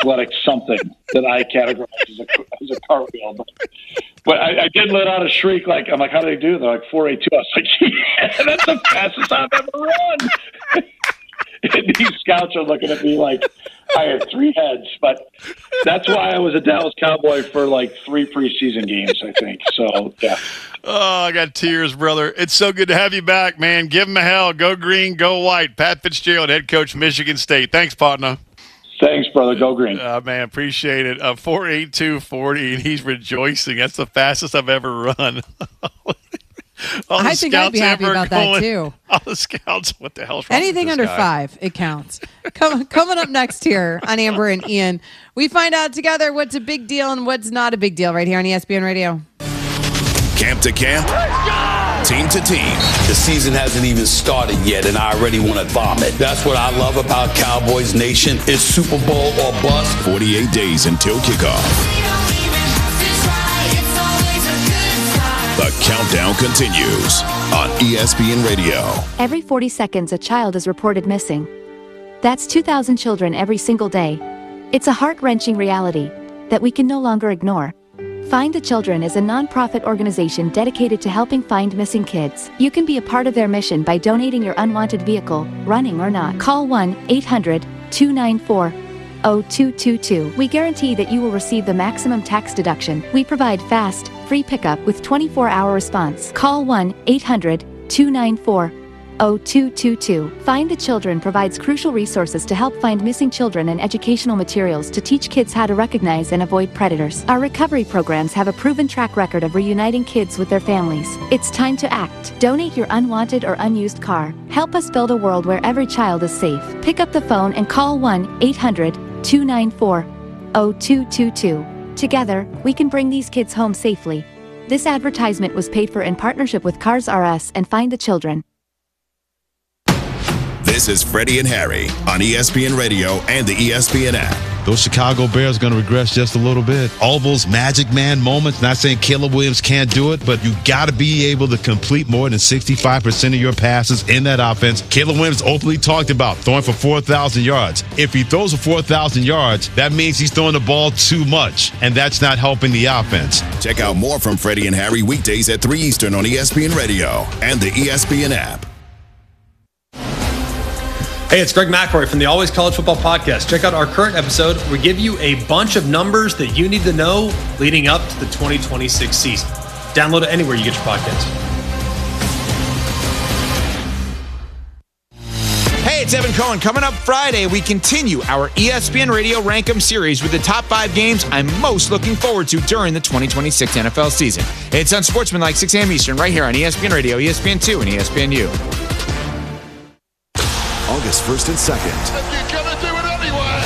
athletic something that I categorize as a cartwheel. But I did let out a shriek. I'm like, how do they do? They're like 4.82. I was like, yeah, that's the fastest I've ever run. And these scouts are looking at me like I had 3 heads. But that's why I was a Dallas Cowboy for 3 preseason games, I think. So, yeah. Oh, I got tears, brother. It's so good to have you back, man. Give him a hell. Go green, go white. Pat Fitzgerald, head coach, Michigan State. Thanks, partner. Thanks, brother. Go green. Man, appreciate it. 4.8240, and he's rejoicing. That's the fastest I've ever run. I think I'd be happy about that, too. All the scouts, what the hell's wrong Anything with under this guy? 5, it counts. Coming up next here on Amber and Ian, we find out together what's a big deal and what's not a big deal right here on ESPN Radio. Camp to camp, team to team. The season hasn't even started yet, and I already want to vomit. That's what I love about Cowboys Nation. It's Super Bowl or bust. 48 days until kickoff. The countdown continues on ESPN Radio. Every 40 seconds, a child is reported missing. That's 2,000 children every single day. It's a heart-wrenching reality that we can no longer ignore. Find the Children is a non-profit organization dedicated to helping find missing kids. You can be a part of their mission by donating your unwanted vehicle, running or not. Call 1-800-294-0222. We guarantee that you will receive the maximum tax deduction. We provide fast, free pickup with 24-hour response. Call 1-800-294-0222. Find the Children provides crucial resources to help find missing children and educational materials to teach kids how to recognize and avoid predators. Our recovery programs have a proven track record of reuniting kids with their families. It's time to act. Donate your unwanted or unused car. Help us build a world where every child is safe. Pick up the phone and call 1-800-294-0222. Together, we can bring these kids home safely. This advertisement was paid for in partnership with Cars R Us and Find the Children. This is Freddie and Harry on ESPN Radio and the ESPN app. Those Chicago Bears are going to regress just a little bit. All those magic man moments, not saying Caleb Williams can't do it, but you got to be able to complete more than 65% of your passes in that offense. Caleb Williams openly talked about throwing for 4,000 yards. If he throws for 4,000 yards, that means he's throwing the ball too much, and that's not helping the offense. Check out more from Freddie and Harry weekdays at 3 Eastern on ESPN Radio and the ESPN app. Hey, it's Greg McElroy from the Always College Football Podcast. Check out our current episode. We give you a bunch of numbers that you need to know leading up to the 2026 season. Download it anywhere you get your podcast. Hey, it's Evan Cohen. Coming up Friday, we continue our ESPN Radio Rank 'em series with the top 5 games I'm most looking forward to during the 2026 NFL season. It's on Sportsmanlike, 6 a.m. Eastern, right here on ESPN Radio, ESPN2, and ESPNU. August 1st and 2nd. You're going to do it anyway.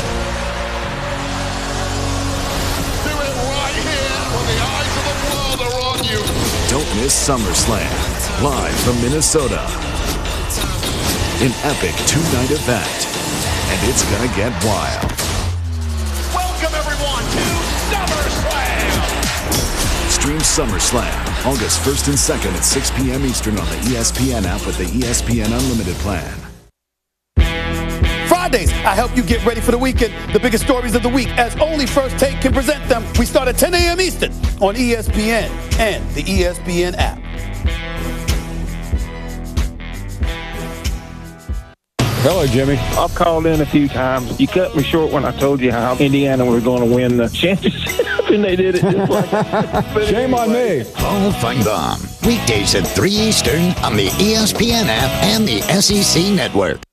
Do it right here when the eyes of the world are on you. Don't miss SummerSlam, live from Minnesota. An epic 2-night event, and it's going to get wild. Welcome, everyone, to SummerSlam. Stream SummerSlam, August 1st and 2nd at 6 p.m. Eastern on the ESPN app with the ESPN Unlimited plan. Fridays, I help you get ready for the weekend. The biggest stories of the week, as only First Take can present them. We start at 10 a.m. Eastern on ESPN and the ESPN app. Hello, Jimmy. I've called in a few times. You cut me short when I told you how Indiana was going to win the championship, and they did it just like that. Shame on me. Paul Feinbaum. Weekdays at 3 Eastern on the ESPN app and the SEC Network.